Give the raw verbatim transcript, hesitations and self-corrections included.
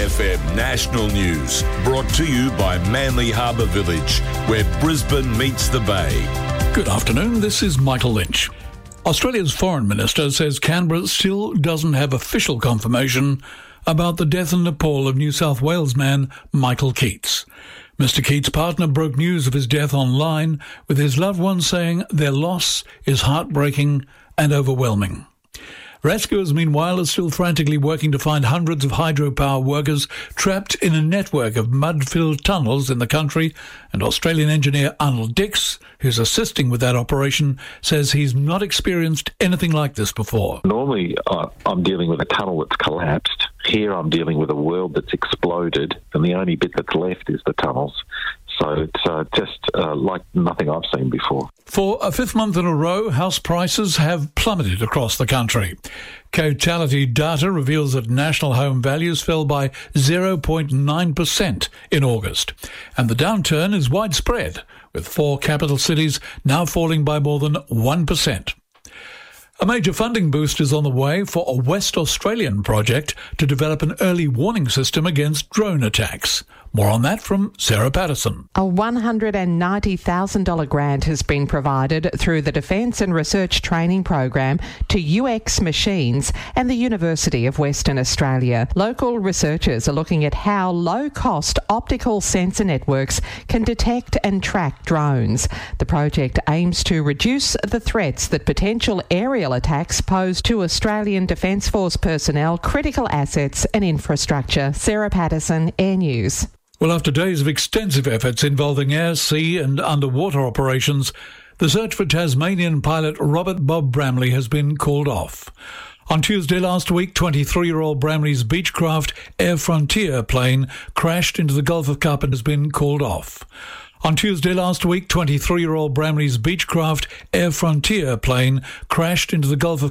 F M National News, brought to you by Manly Harbour Village, where Brisbane meets the Bay. Good afternoon, this is Michael Lynch. Australia's Foreign Minister says Canberra still doesn't have official confirmation about the death in Nepal of New South Wales man Michael Keats. Mister Keats' partner broke news of his death online, with his loved ones saying their loss is heartbreaking and overwhelming. Rescuers, meanwhile, are still frantically working to find hundreds of hydropower workers trapped in a network of mud-filled tunnels in the country, and Australian engineer Arnold Dix, who's assisting with that operation, says he's not experienced anything like this before. Normally, uh, I'm dealing with a tunnel that's collapsed. Here I'm dealing with a world that's exploded, and the only bit that's left is the tunnels. So it's uh, just uh, like nothing I've seen before. For a fifth month in a row, house prices have plummeted across the country. Cotality data reveals that national home values fell by zero point nine percent in August. And the downturn is widespread, with four capital cities now falling by more than one percent. A major funding boost is on the way for a West Australian project to develop an early warning system against drone attacks. More on that from Sarah Patterson. A one hundred ninety thousand dollars grant has been provided through the Defence and Research Training Program to U X Machines and the University of Western Australia. Local researchers are looking at how low-cost optical sensor networks can detect and track drones. The project aims to reduce the threats that potential aerial attacks pose to Australian Defence Force personnel, critical assets and infrastructure. Sarah Patterson, Air News. Well, after days of extensive efforts involving air, sea and underwater operations, the search for Tasmanian pilot Robert Bob Bramley has been called off. On Tuesday last week, twenty-three-year-old Bramley's Beechcraft Air Frontier plane crashed into the Gulf of Carpenter and has been called off. On Tuesday last week, twenty-three-year-old Bramley's Beechcraft Air Frontier plane crashed into the Gulf of